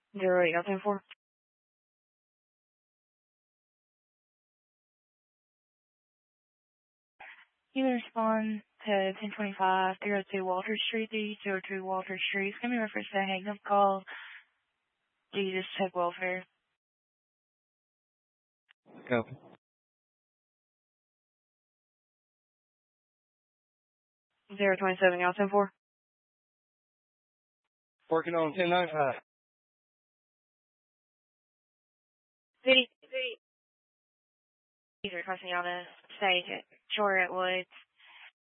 08, y'all 10-4. You can respond to 1025 302 Walter Street, 202 Walter Street. It's going to be reference to a hang-up call. Do you just check welfare? Copy. 027, y'all 10-4. Working on 1095. City. These are requesting y'all to stay at Shore at Woods.